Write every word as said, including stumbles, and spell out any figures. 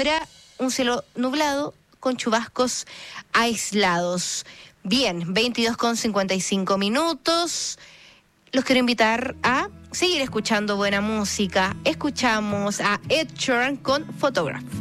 habrá un cielo nublado con chubascos aislados. Bien, veintidós con cincuenta y cinco minutos. Los quiero invitar a seguir escuchando buena música. Escuchamos a Ed Sheeran con Photograph.